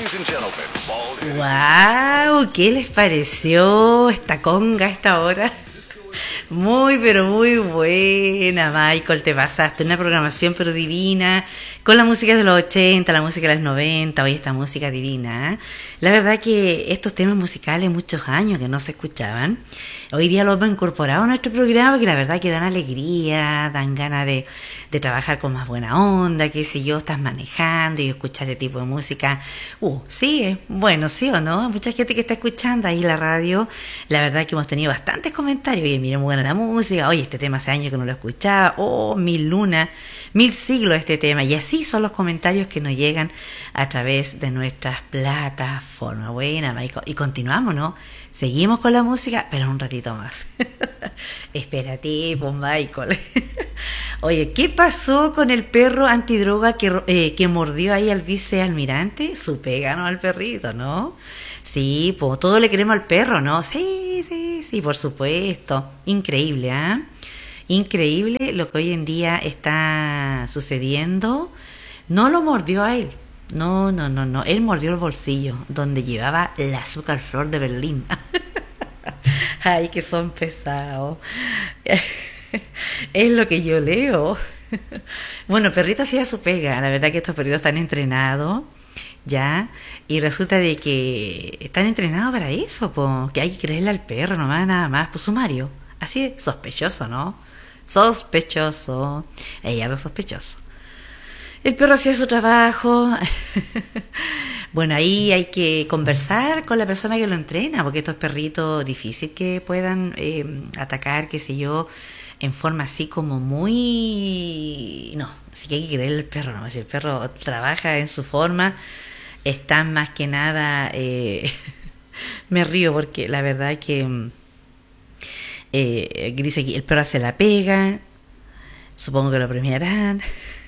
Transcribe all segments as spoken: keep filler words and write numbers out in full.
¡Wow! ¿Qué les pareció esta conga a esta hora? Muy, pero muy buena, Michael, te pasaste. Una programación pero divina, con la música de los ochenta, la música de los noventa, hoy esta música divina, ¿eh? La verdad que estos temas musicales, muchos años que no se escuchaban, hoy día los hemos incorporado a nuestro programa, que la verdad que dan alegría, dan ganas de, de trabajar con más buena onda, qué sé yo, estás manejando y escuchar este tipo de música. Uh, sí, es bueno, sí o no, mucha gente que está escuchando ahí la radio, la verdad que hemos tenido bastantes comentarios. Oye, miren, muy buena la música, oye, este tema hace años que no lo escuchaba, oh, mil lunas, mil siglos este tema, y así son los comentarios que nos llegan a través de nuestras plataformas. Buena, Michael, y continuamos, ¿no? Seguimos con la música, pero un ratito más. Espérate, pues, Michael. Oye, ¿qué pasó con el perro antidroga que, eh, que mordió ahí al vicealmirante? Su pega, ¿no? Al perrito, ¿no? Sí, pues todo le queremos al perro, ¿no? Sí, sí, sí, por supuesto. Increíble, ¿ah? ¿eh? Increíble lo que hoy en día está sucediendo. No lo mordió a él. No, no, no, no. Él mordió el bolsillo donde llevaba la azúcar flor de Berlín. Ay, que son pesados. Es lo que yo leo. Bueno, el perrito hacía su pega. La verdad que estos perritos están entrenados, ¿ya? Y resulta de que están entrenados para eso, po, que hay que creerle al perro, nomás, nada más, pues sumario. Así es, sospechoso, ¿no? Sospechoso. Ella algo sospechoso. El perro hacía su trabajo. Bueno, ahí hay que conversar con la persona que lo entrena, porque estos perritos difícil que puedan eh, atacar, qué sé yo, en forma así como muy... No, así que hay que creerle al perro, ¿no? Si el perro trabaja en su forma, está más que nada... Eh, me río porque la verdad que... Eh, dice que el perro hace la pega, supongo que lo premiarán.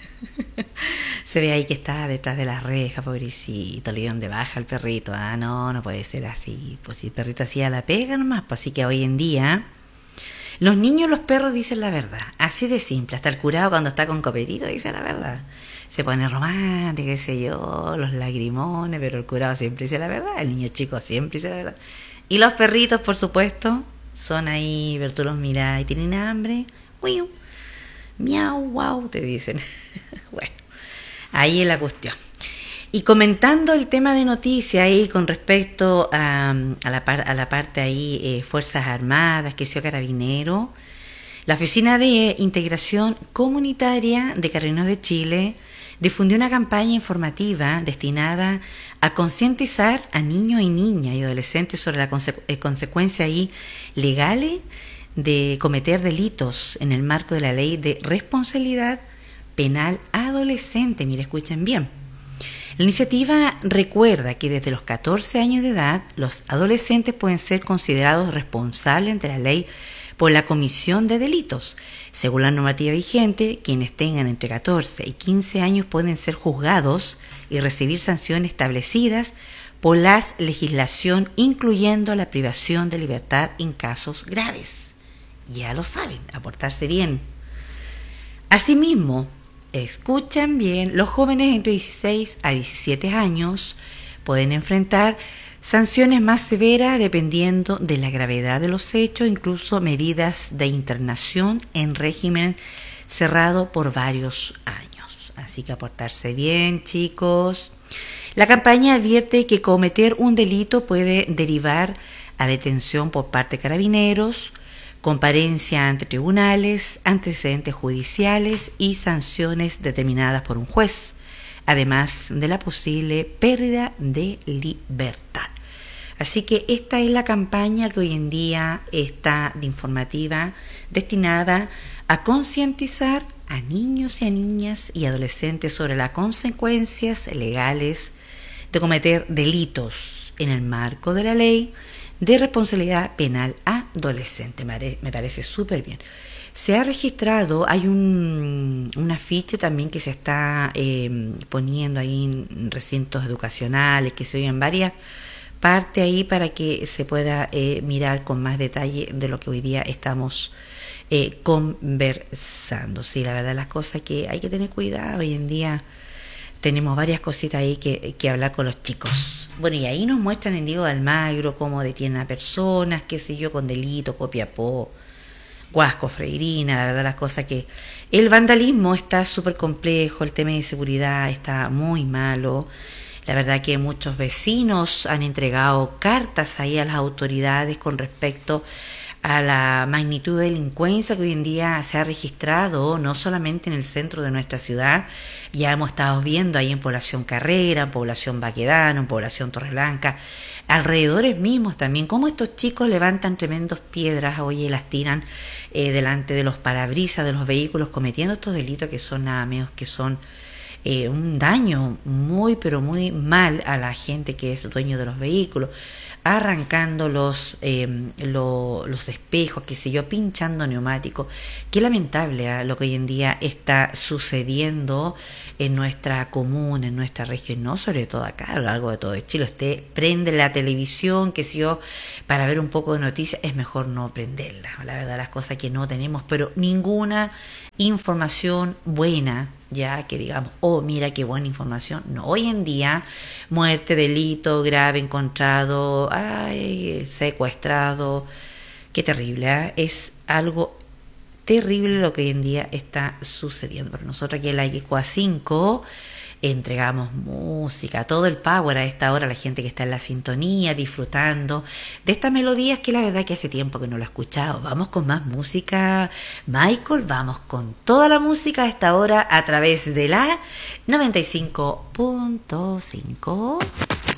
Se ve ahí que está detrás de las rejas, pobrecito, le dieron de baja al perrito. Ah, no, no puede ser así. Pues si el perrito hacía la pega nomás, pues así que hoy en día los niños y los perros dicen la verdad, así de simple. Hasta el curado cuando está con copetito dice la verdad. Se pone romántico, qué sé yo, los lagrimones, pero el curado siempre dice la verdad, el niño chico siempre dice la verdad. Y los perritos, por supuesto, son ahí, pero tú los mirás y tienen hambre, uy, miau, wow, te dicen. Bueno, ahí es la cuestión. Y comentando el tema de noticias ahí con respecto a, a, la, par, a la parte ahí, eh, Fuerzas Armadas, que sea Carabinero, la Oficina de Integración Comunitaria de Carabineros de Chile difundió una campaña informativa destinada a concientizar a niños y niñas y adolescentes sobre las conse- eh, consecuencias ahí legales de cometer delitos en el marco de la Ley de Responsabilidad Penal Adolescente. Mire, escuchen bien. La iniciativa recuerda que desde los catorce años de edad los adolescentes pueden ser considerados responsables ante la ley por la comisión de delitos. Según la normativa vigente, quienes tengan entre catorce y quince años pueden ser juzgados y recibir sanciones establecidas por la legislación, incluyendo la privación de libertad en casos graves. Ya lo saben, a portarse bien. Asimismo, escuchan bien, los jóvenes entre dieciséis a diecisiete años pueden enfrentar sanciones más severas dependiendo de la gravedad de los hechos, incluso medidas de internación en régimen cerrado por varios años. Así que a portarse bien, chicos. La campaña advierte que cometer un delito puede derivar a detención por parte de carabineros, comparencia ante tribunales, antecedentes judiciales y sanciones determinadas por un juez, además de la posible pérdida de libertad. Así que esta es la campaña que hoy en día está de informativa, destinada a concientizar a niños y a niñas y adolescentes sobre las consecuencias legales de cometer delitos en el marco de la ley de responsabilidad penal adolescente. Me parece súper bien. Se ha registrado, hay un, un afiche también que se está eh, poniendo ahí en recintos educacionales, que se oyen en varias partes ahí para que se pueda eh, mirar con más detalle de lo que hoy día estamos eh, conversando. Sí, la verdad las cosas que hay que tener cuidado hoy en día. tenemos varias cositas ahí que, que hablar con los chicos. Bueno, y ahí nos muestran en Diego de Almagro cómo detienen a personas, qué sé yo, con delito, Copiapó, Huasco, Freirina, la verdad las cosas que... El vandalismo está súper complejo, el tema de seguridad está muy malo. La verdad que muchos vecinos han entregado cartas ahí a las autoridades con respecto a la magnitud de delincuencia que hoy en día se ha registrado, no solamente en el centro de nuestra ciudad, ya hemos estado viendo ahí en Población Carrera, en Población Baquedano, en Población Torreblanca, alrededores mismos también, cómo estos chicos levantan tremendos piedras, oye, y las tiran eh, delante de los parabrisas de los vehículos, cometiendo estos delitos que son nada menos que son eh, un daño muy pero muy mal a la gente que es dueño de los vehículos, arrancando los eh, lo, los espejos, qué sé yo, pinchando neumáticos. Qué lamentable ¿eh? Lo que hoy en día está sucediendo en nuestra comuna, en nuestra región, no sobre todo acá, a lo largo de todo el Chile. Usted prende la televisión, qué sé yo, para ver un poco de noticias, es mejor no prenderla, la verdad, las cosas que no tenemos, pero ninguna información buena, ya que digamos, oh, mira qué buena información. No, hoy en día, muerte, delito grave encontrado, ay, secuestrado, qué terrible, ¿eh? Es algo terrible lo que hoy en día está sucediendo. Pero nosotros aquí en la X Q A cinco entregamos música, todo el power a esta hora, la gente que está en la sintonía, disfrutando de estas melodías que la verdad que hace tiempo que no lo he escuchado. Vamos con más música, Michael, vamos con toda la música a esta hora a través de la noventa y cinco punto cinco.